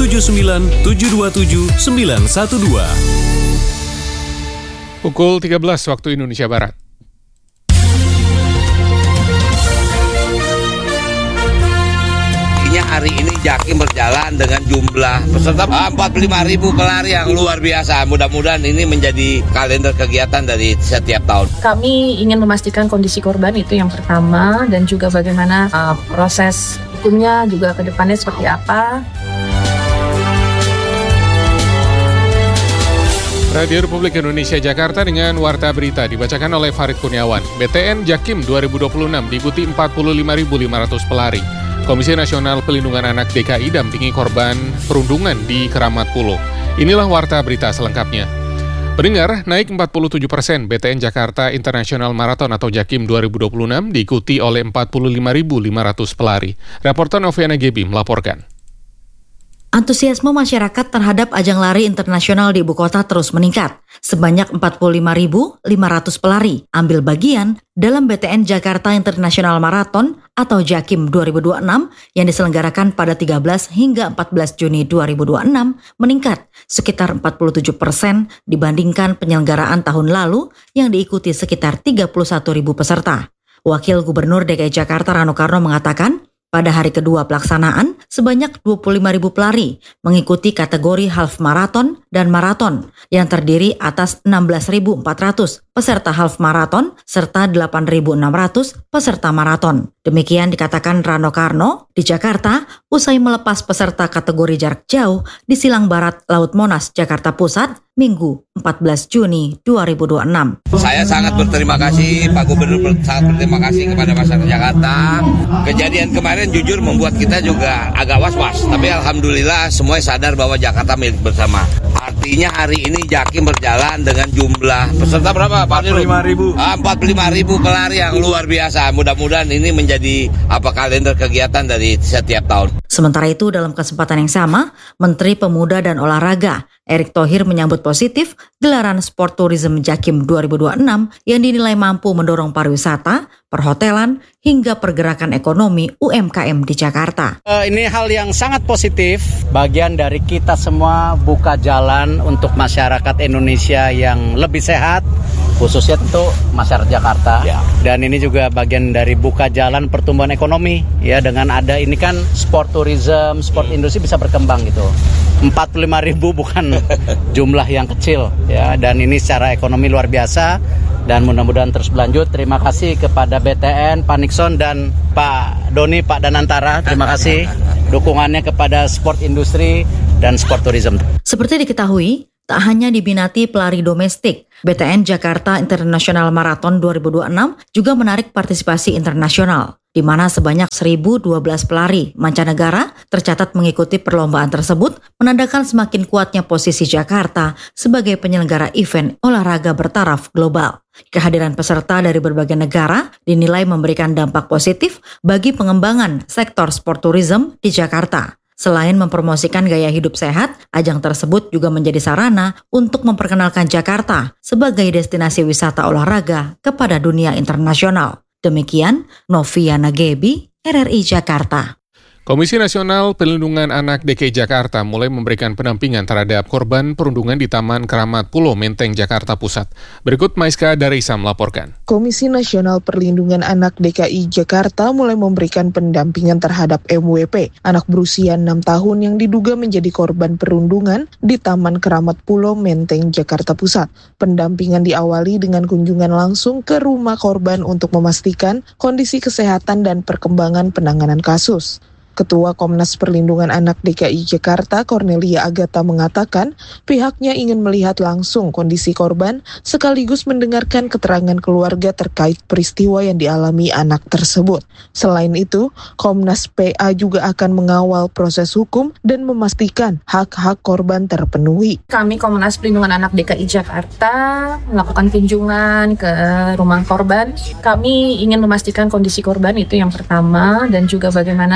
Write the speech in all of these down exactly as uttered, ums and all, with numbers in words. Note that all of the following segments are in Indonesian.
tujuh sembilan tujuh dua tujuh sembilan satu dua. Pukul tiga belas waktu Indonesia Barat. Hari ini Jakim berjalan dengan jumlah peserta empat puluh lima ribu pelari yang luar biasa. Mudah-mudahan ini menjadi kalender kegiatan dari setiap tahun. Kami ingin memastikan kondisi korban itu yang pertama, dan juga bagaimana uh, proses hukumnya juga ke depannya seperti apa. Radio Republik Indonesia Jakarta dengan Warta Berita dibacakan oleh Farid Kurniawan. B T N Jakim dua ribu dua puluh enam diikuti empat puluh lima ribu lima ratus pelari. Komisi Nasional Pelindungan Anak D K I dampingi korban perundungan di Keramat Pulo. Inilah Warta Berita selengkapnya. Pendengar, naik empat puluh tujuh persen B T N Jakarta International Marathon atau Jakim dua ribu dua puluh enam diikuti oleh empat puluh lima ribu lima ratus pelari. Reporter Noviana Gebi melaporkan. Antusiasme masyarakat terhadap ajang lari internasional di ibu kota terus meningkat. Sebanyak empat puluh lima ribu lima ratus pelari ambil bagian dalam B T N Jakarta International Marathon atau Jakim dua ribu dua puluh enam yang diselenggarakan pada tiga belas hingga empat belas Juni dua ribu dua puluh enam meningkat sekitar empat puluh tujuh persen dibandingkan penyelenggaraan tahun lalu yang diikuti sekitar tiga puluh satu ribu peserta. Wakil Gubernur D K I Jakarta Rano Karno mengatakan, pada hari kedua pelaksanaan, sebanyak dua puluh lima ribu pelari mengikuti kategori half marathon dan maraton yang terdiri atas enam belas ribu empat ratus peserta half marathon serta delapan ribu enam ratus peserta maraton. Demikian dikatakan Rano Karno di Jakarta usai melepas peserta kategori jarak jauh di Silang Barat Laut Monas, Jakarta Pusat, Minggu empat belas Juni dua ribu dua puluh enam. Saya sangat berterima kasih, Pak Gubernur sangat berterima kasih kepada masyarakat Jakarta. Kejadian kemarin jujur membuat kita juga agak was-was, tapi alhamdulillah semua sadar bahwa Jakarta milik bersama. Artinya hari ini Jakim berjalan dengan jumlah peserta berapa? empat puluh lima ribu. Ah, empat puluh lima ribu pelari yang luar biasa. Mudah-mudahan ini menjadi apa kalender kegiatan dari setiap tahun. Sementara itu dalam kesempatan yang sama, Menteri Pemuda dan Olahraga Erick Thohir menyambut positif gelaran Sport Tourism Jakim dua ribu dua puluh enam yang dinilai mampu mendorong pariwisata, perhotelan, hingga pergerakan ekonomi U M K M di Jakarta. Uh, ini hal yang sangat positif, bagian dari kita semua buka jalan untuk masyarakat Indonesia yang lebih sehat, khususnya tentu masyarakat Jakarta. Ya. Dan ini juga bagian dari buka jalan pertumbuhan ekonomi, ya, dengan ada ini kan sport tourism, sport industri bisa berkembang gitu. empat puluh lima ribu bukan jumlah yang kecil, ya, dan ini secara ekonomi luar biasa dan mudah-mudahan terus berlanjut. Terima kasih kepada B T N, Pak Nixon dan Pak Doni, Pak Danantara. Terima kasih dukungannya kepada sport industri dan sport tourism. Seperti diketahui, tak hanya diminati pelari domestik, B T N Jakarta International Marathon dua ribu dua puluh enam juga menarik partisipasi internasional, di mana sebanyak seribu dua belas pelari mancanegara tercatat mengikuti perlombaan tersebut, menandakan semakin kuatnya posisi Jakarta sebagai penyelenggara event olahraga bertaraf global. Kehadiran peserta dari berbagai negara dinilai memberikan dampak positif bagi pengembangan sektor sport tourism di Jakarta. Selain mempromosikan gaya hidup sehat, ajang tersebut juga menjadi sarana untuk memperkenalkan Jakarta sebagai destinasi wisata olahraga kepada dunia internasional. Demikian Noviana Gebi, R R I Jakarta. Komisi Nasional Pelindungan Anak D K I Jakarta mulai memberikan pendampingan terhadap korban perundungan di Taman Keramat Pulo, Menteng, Jakarta Pusat. Berikut Maiska Darisa melaporkan. Komisi Nasional Perlindungan Anak D K I Jakarta mulai memberikan pendampingan terhadap M W P, anak berusia enam tahun yang diduga menjadi korban perundungan di Taman Keramat Pulo, Menteng, Jakarta Pusat. Pendampingan diawali dengan kunjungan langsung ke rumah korban untuk memastikan kondisi kesehatan dan perkembangan penanganan kasus. Ketua Komnas Perlindungan Anak D K I Jakarta, Cornelia Agatha, mengatakan pihaknya ingin melihat langsung kondisi korban sekaligus mendengarkan keterangan keluarga terkait peristiwa yang dialami anak tersebut. Selain itu, Komnas P A juga akan mengawal proses hukum dan memastikan hak-hak korban terpenuhi. Kami Komnas Perlindungan Anak D K I Jakarta melakukan kunjungan ke rumah korban. Kami ingin memastikan kondisi korban itu yang pertama, dan juga bagaimana uh,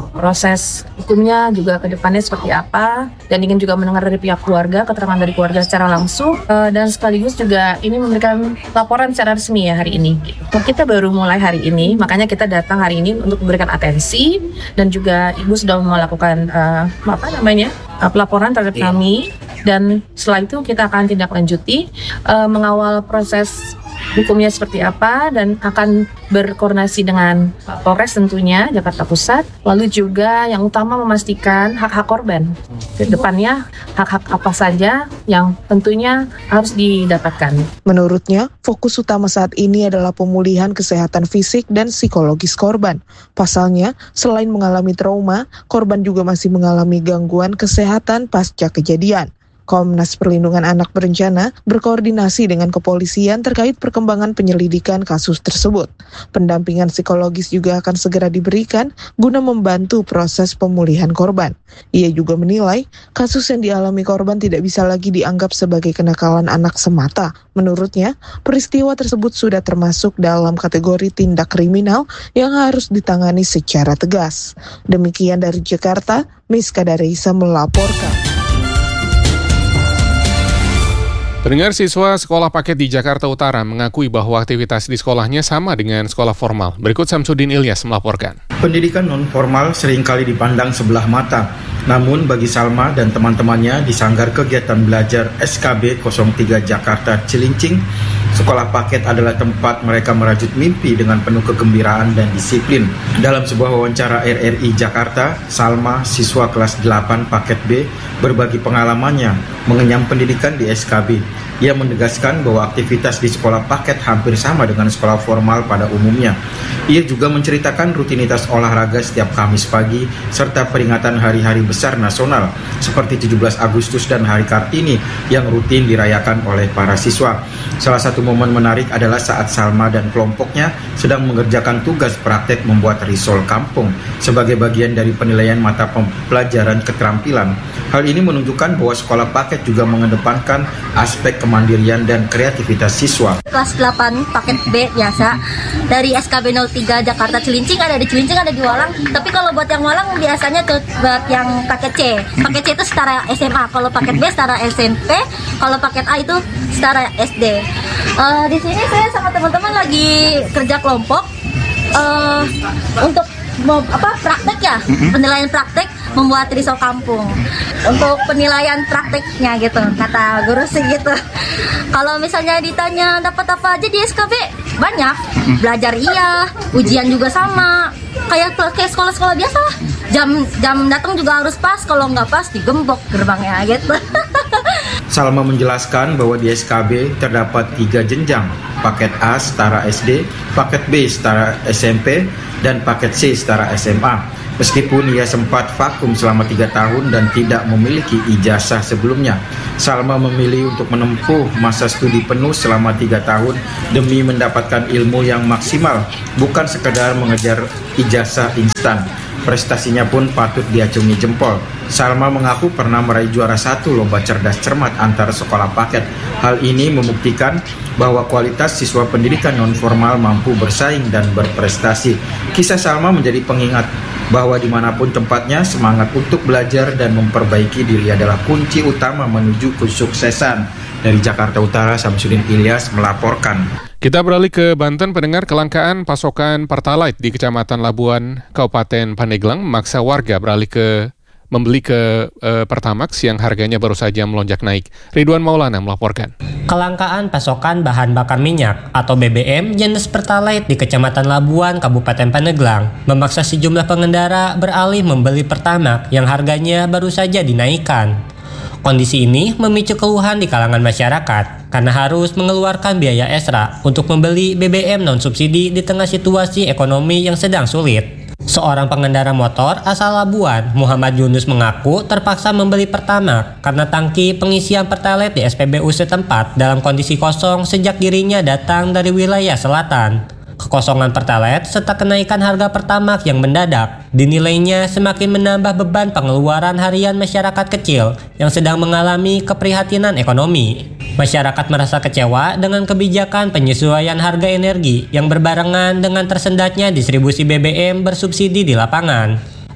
proses hukumnya juga ke depannya seperti apa, dan ingin juga mendengar dari pihak keluarga, keterangan dari keluarga secara langsung, uh, dan sekaligus juga ini memberikan laporan secara resmi ya hari ini. Kita baru mulai hari ini, makanya kita datang hari ini untuk memberikan atensi, dan juga Ibu sudah melakukan uh, apa namanya uh, pelaporan terhadap yeah. kami, dan setelah itu kita akan tindak lanjuti uh, mengawal proses hukumnya seperti apa, dan akan berkoordinasi dengan Polres tentunya Jakarta Pusat, lalu juga yang utama memastikan hak-hak korban. Ke depannya hak-hak apa saja yang tentunya harus didapatkan. Menurutnya, fokus utama saat ini adalah pemulihan kesehatan fisik dan psikologis korban. Pasalnya, selain mengalami trauma, korban juga masih mengalami gangguan kesehatan pasca kejadian. Komnas Perlindungan Anak berencana berkoordinasi dengan kepolisian terkait perkembangan penyelidikan kasus tersebut. Pendampingan psikologis juga akan segera diberikan guna membantu proses pemulihan korban. Ia juga menilai kasus yang dialami korban tidak bisa lagi dianggap sebagai kenakalan anak semata. Menurutnya, peristiwa tersebut sudah termasuk dalam kategori tindak kriminal yang harus ditangani secara tegas. Demikian dari Jakarta, Miska Darisa melaporkan. Pendengar, siswa sekolah paket di Jakarta Utara mengakui bahwa aktivitas di sekolahnya sama dengan sekolah formal. Berikut Samsudin Ilyas melaporkan. Pendidikan non-formal seringkali dipandang sebelah mata. Namun bagi Salma dan teman-temannya di Sanggar Kegiatan Belajar S K B nol tiga Jakarta Cilincing, sekolah paket adalah tempat mereka merajut mimpi dengan penuh kegembiraan dan disiplin. Dalam sebuah wawancara R R I Jakarta, Salma, siswa kelas delapan paket B, berbagi pengalamannya mengenyam pendidikan di S K B. Ia menegaskan bahwa aktivitas di sekolah paket hampir sama dengan sekolah formal pada umumnya. Ia juga menceritakan rutinitas olahraga setiap Kamis pagi serta peringatan hari-hari besar nasional seperti tujuh belas Agustus dan Hari Kartini yang rutin dirayakan oleh para siswa. Salah satu momen menarik adalah saat Salma dan kelompoknya sedang mengerjakan tugas praktek membuat risol kampung sebagai bagian dari penilaian mata pelajaran keterampilan. Hal ini menunjukkan bahwa sekolah paket juga mengedepankan aspek kemandirian dan kreativitas siswa. Kelas delapan paket B biasa dari S K B nol tiga Jakarta Cilincing, ada di Cilincing, ada di Walang. Tapi kalau buat yang Walang biasanya tuh buat yang paket C. Paket C itu setara S M A, kalau paket B setara S M P, kalau paket A itu setara S D. Uh, di sini saya sama teman-teman lagi kerja kelompok uh, untuk mau apa praktek ya, penilaian praktek membuat risol kampung. Untuk penilaian prakteknya gitu, kata guru sih gitu. Kalau misalnya ditanya dapat apa aja di S K B, banyak. Belajar iya, ujian juga sama. Kayak kayak sekolah-sekolah biasa lah. Jam jam datang juga harus pas, kalau nggak pas digembok gerbangnya gitu. Salma menjelaskan bahwa di S K B terdapat tiga jenjang, paket A setara S D, paket B setara S M P, dan paket C setara S M A. Meskipun ia sempat vakum selama tiga tahun dan tidak memiliki ijazah sebelumnya, Salma memilih untuk menempuh masa studi penuh selama tiga tahun demi mendapatkan ilmu yang maksimal, bukan sekedar mengejar ijazah instan. Prestasinya pun patut diacungi jempol. Salma mengaku pernah meraih juara satu lomba cerdas cermat antar sekolah paket. Hal ini membuktikan bahwa kualitas siswa pendidikan non-formal mampu bersaing dan berprestasi. Kisah Salma menjadi pengingat bahwa dimanapun tempatnya, semangat untuk belajar dan memperbaiki diri adalah kunci utama menuju kesuksesan. Dari Jakarta Utara, Samsudin Ilyas melaporkan. Kita beralih ke Banten. Pendengar, kelangkaan pasokan Pertalite di Kecamatan Labuan, Kabupaten Pandeglang memaksa warga beralih ke membeli ke e, Pertamax yang harganya baru saja melonjak naik. Ridwan Maulana melaporkan. Kelangkaan pasokan bahan bakar minyak atau B B M jenis Pertalite di Kecamatan Labuan, Kabupaten Pandeglang memaksa sejumlah pengendara beralih membeli Pertamax yang harganya baru saja dinaikkan. Kondisi ini memicu keluhan di kalangan masyarakat karena harus mengeluarkan biaya ekstra untuk membeli B B M non-subsidi di tengah situasi ekonomi yang sedang sulit. Seorang pengendara motor asal Labuan, Muhammad Yunus, mengaku terpaksa membeli Pertamax karena tangki pengisian Pertalite di S P B U setempat dalam kondisi kosong sejak dirinya datang dari wilayah selatan. Kekosongan Pertalite serta kenaikan harga Pertamax yang mendadak dinilainya semakin menambah beban pengeluaran harian masyarakat kecil yang sedang mengalami keprihatinan ekonomi. Masyarakat merasa kecewa dengan kebijakan penyesuaian harga energi yang berbarengan dengan tersendatnya distribusi B B M bersubsidi di lapangan.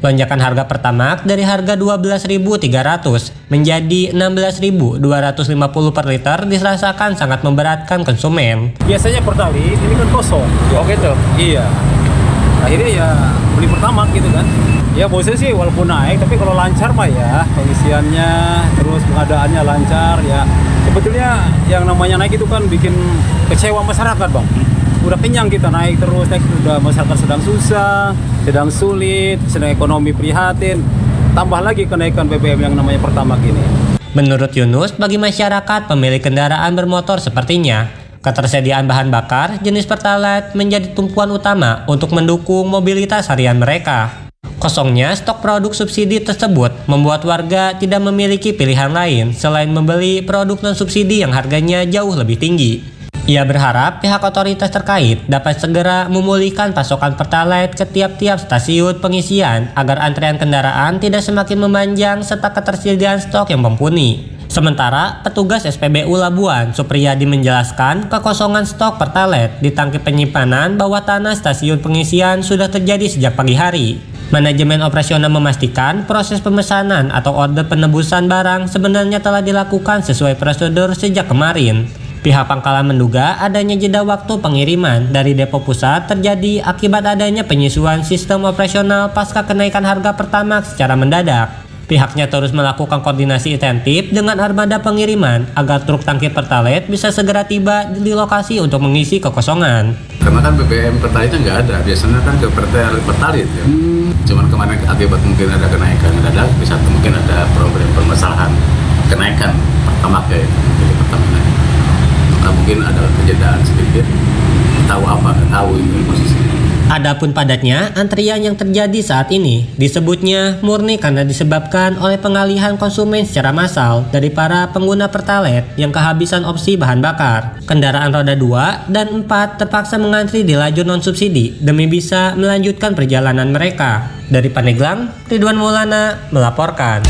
Lonjakan harga Pertamax dari harga dua belas ribu tiga ratus menjadi enam belas ribu dua ratus lima puluh per liter dirasakan sangat memberatkan konsumen. Biasanya Pertalite ini kan kosong. Oh gitu? Iya. Akhirnya ya beli Pertamax gitu kan. Ya bosnya sih walaupun naik, tapi kalau lancar mah ya pengisiannya, terus pengadaannya lancar ya. Sebetulnya yang namanya naik itu kan bikin kecewa masyarakat, Bang. Udah kenyang kita naik terus, naik udah masyarakat sedang susah, sedang sulit, sedang ekonomi prihatin. Tambah lagi kenaikan B B M yang namanya Pertamax ini. Menurut Yunus, bagi masyarakat pemilik kendaraan bermotor sepertinya, ketersediaan bahan bakar jenis Pertalite menjadi tumpuan utama untuk mendukung mobilitas harian mereka. Kosongnya stok produk subsidi tersebut membuat warga tidak memiliki pilihan lain selain membeli produk non-subsidi yang harganya jauh lebih tinggi. Ia berharap pihak otoritas terkait dapat segera memulihkan pasokan Pertalite ke tiap-tiap stasiun pengisian agar antrean kendaraan tidak semakin memanjang serta ketersediaan stok yang mumpuni. Sementara, petugas S P B U Labuan, Supriyadi menjelaskan kekosongan stok Pertalite di tangki penyimpanan bawah tanah stasiun pengisian sudah terjadi sejak pagi hari. Manajemen operasional memastikan proses pemesanan atau order penebusan barang sebenarnya telah dilakukan sesuai prosedur sejak kemarin. Pihak pangkalan menduga adanya jeda waktu pengiriman dari depo pusat terjadi akibat adanya penyesuaian sistem operasional pasca kenaikan harga Pertamax secara mendadak. Pihaknya terus melakukan koordinasi intensif dengan armada pengiriman agar truk tangki Pertalite bisa segera tiba di lokasi untuk mengisi kekosongan. Karena kan B B M Pertalite nggak ada, biasanya kan ke Pertalite ya. Hmm. Cuman kemarin akibat mungkin ada kenaikan mendadak, bisa mungkin ada problem permasalahan kenaikan Pertamax ya, jadi Pertamina. Maka mungkin ada kejedaan sedikit, tahu apa, nggak tahu itu posisinya. Adapun padatnya, antrian yang terjadi saat ini disebutnya murni karena disebabkan oleh pengalihan konsumen secara massal dari para pengguna Pertalite yang kehabisan opsi bahan bakar. Kendaraan roda dua dan empat terpaksa mengantri di lajur non-subsidi demi bisa melanjutkan perjalanan mereka. Dari Pandeglang, Ridwan Maulana melaporkan.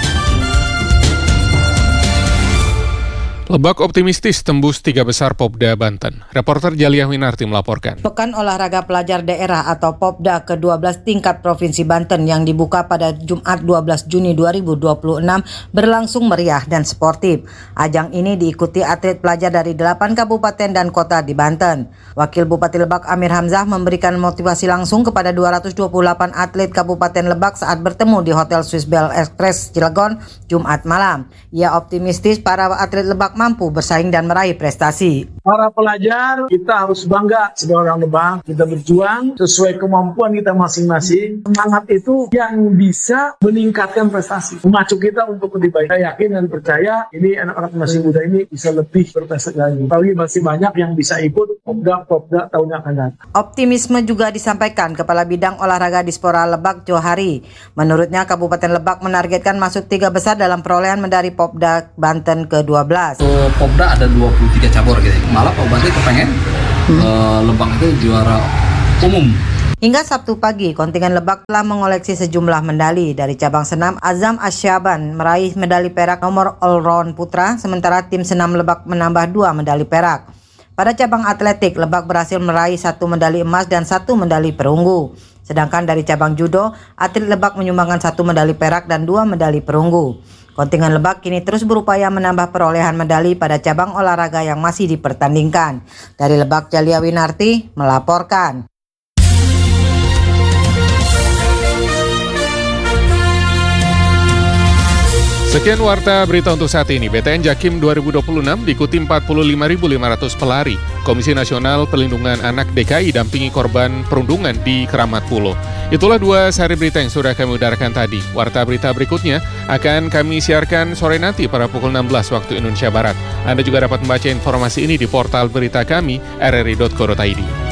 Lebak optimistis tembus tiga besar Popda Banten. Reporter Jaliah Winarti melaporkan. Pekan Olahraga Pelajar Daerah atau Popda ke dua belas tingkat Provinsi Banten yang dibuka pada Jumat dua belas Juni dua ribu dua puluh enam berlangsung meriah dan sportif. Ajang ini diikuti atlet pelajar dari delapan kabupaten dan kota di Banten. Wakil Bupati Lebak Amir Hamzah memberikan motivasi langsung kepada dua ratus dua puluh delapan atlet Kabupaten Lebak saat bertemu di Hotel Swiss Bell Express Cilegon Jumat malam. Ia optimistis para atlet Lebak mampu bersaing dan meraih prestasi. Para pelajar, kita harus bangga sebagai orang Lebak. Kita berjuang sesuai kemampuan kita masing-masing. Semangat itu yang bisa meningkatkan prestasi, memacu kita untuk lebih baik. Saya yakin dan percaya ini anak-anak masih muda ini bisa lebih berprestasi lagi. Apalagi masih banyak yang bisa ikut Popda-Popda tahun yang akan datang. Optimisme juga disampaikan Kepala Bidang Olahraga Dispora Lebak Johari. Menurutnya Kabupaten Lebak menargetkan masuk tiga besar dalam perolehan medali Popda Banten ke dua belas. Popda ada dua puluh tiga cabur gitu. Malah Pak Bupati kepengen hmm. uh, Lebak itu juara umum. Hingga Sabtu pagi, kontingen Lebak telah mengoleksi sejumlah medali. Dari cabang senam, Azam Asyaban meraih medali perak nomor all-round putra, sementara tim senam Lebak menambah dua medali perak. Pada cabang atletik, Lebak berhasil meraih satu medali emas dan satu medali perunggu. Sedangkan dari cabang judo, atlet Lebak menyumbangkan satu medali perak dan dua medali perunggu. Kontingen Lebak kini terus berupaya menambah perolehan medali pada cabang olahraga yang masih dipertandingkan. Dari Lebak, Jalia Winarti melaporkan. Sekian warta berita untuk saat ini. B T N Jakim dua ribu dua puluh enam diikuti empat puluh lima ribu lima ratus pelari. Komisi Nasional Pelindungan Anak D K I dampingi korban perundungan di Keramat Pulo. Itulah dua sehari berita yang sudah kami udarakan tadi. Warta berita berikutnya akan kami siarkan sore nanti pada pukul enam belas waktu Indonesia Barat. Anda juga dapat membaca informasi ini di portal berita kami r r i dot co dot i d.